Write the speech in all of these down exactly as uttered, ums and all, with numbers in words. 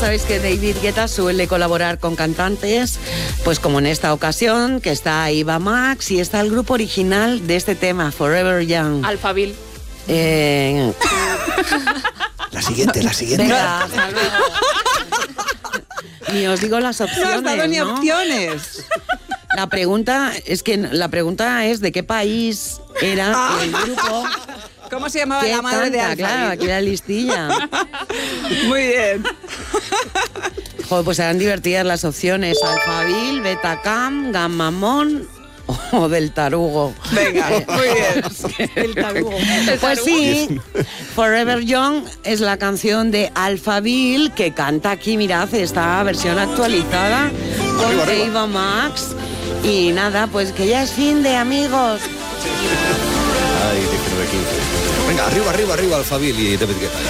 sabéis que David Guetta suele colaborar con cantantes, pues como en esta ocasión, que está Eva Max y está el grupo original de este tema, Forever Young. Alphaville. Eh... La siguiente, la siguiente. Venga, hasta luego. Ni os digo las opciones, No has dado ni ¿no? opciones. La pregunta es que la pregunta es de qué país era Ah. el grupo. ¿Cómo se llamaba ¿Qué la madre de canta? Alphaville? Claro, aquí la listilla. Muy bien. Joder, pues eran divertidas las opciones. Alphaville, Betacam, Gammamon o del tarugo. Venga, muy bien. El tarugo. Pues sí, Forever Young es la canción de Alphaville que canta aquí, mirad, esta versión actualizada con Arriba, arriba. Eva Max. Y nada, pues que ya es fin de amigos. Ay, diecinueve quince. Venga, arriba, arriba, arriba, Alphaville y David Guetta.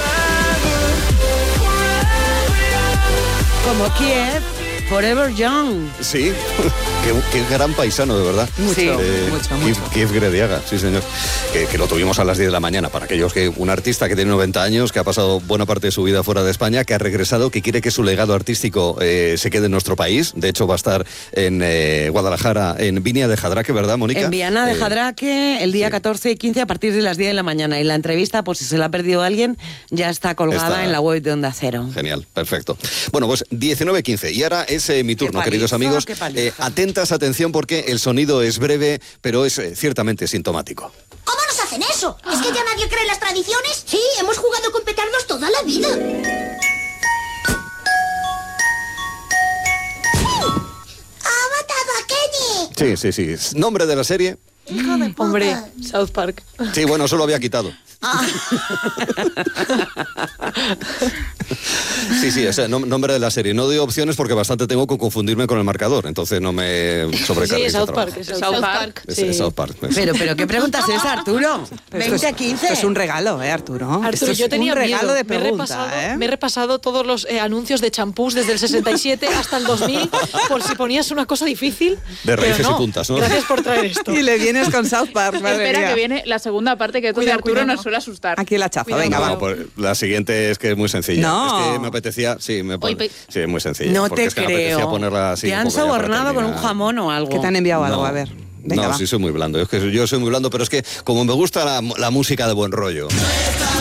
Como Kiev, Forever Young. Sí, qué, qué gran paisano, de verdad. Mucho, Sí. Eh, mucho, Kiev- mucho. Kiev Grediaga, sí señor. Que, que lo tuvimos a las diez de la mañana. Para aquellos que, un artista que tiene noventa años, que ha pasado buena parte de su vida fuera de España, que ha regresado, que quiere que su legado artístico eh, se quede en nuestro país. De hecho, va a estar en eh, Guadalajara, en Viña de Jadraque, ¿verdad, Mónica? En Viana de Eh, Jadraque, el día sí. catorce y quince a partir de las diez de la mañana. Y la entrevista, pues si se la ha perdido alguien, ya está colgada Está- en la web de Onda Cero. Genial, perfecto. Bueno, pues diecinueve quince. Y ahora es eh, mi turno, paliza, queridos amigos. qué paliza. Eh, atentas, atención, porque el sonido es breve, pero es eh, ciertamente sintomático. ¿Cómo nos hacen eso? ¿Es que ya nadie cree en las tradiciones? Sí, hemos jugado con petardos toda la vida. ¡Ha matado a Kenny! Sí, sí, sí. Nombre de la serie. Hijo de puta. Hombre, South Park. Sí, bueno, eso lo había quitado. Sí, sí, ese nom- nombre de la serie. No doy opciones porque bastante tengo que confundirme con el marcador, entonces no me sobrecarguéis Sí, de South trabajo. Park. es South South Park. Park. Es, sí. es South Park. es- Pero, pero, ¿qué preguntas es, Arturo? Pero esto veinte a es- quince. esto es un regalo, ¿eh, Arturo? Arturo, Esto es yo tenía un regalo miedo. de me, he pregunta, repasado, ¿eh? me he repasado todos los eh, anuncios de champús desde el sesenta y siete hasta el dos mil, por si ponías una cosa difícil. De pero raíces no. y puntas, ¿no? Gracias por traer esto. Y le vienes con South Park, madre Espera, mía. que viene la segunda parte que tú de Cuidado, Arturo cuidado. nos suele asustar. Aquí la chafa, Cuidado. venga, No, vamos. pues la siguiente es que es muy sencilla. No. Es que me apetecía, sí, me pone- Oye, pe- sí, es muy sencilla. No porque te es que me apetecía creo. ponerla así ¿Te un han poco ya para sobornado con un terminar. jamón o algo? ¿Qué te han enviado algo? No. A ver. Venga, no, va. sí soy muy blando. Es que yo soy muy blando, pero es que como me gusta la, la música de buen rollo.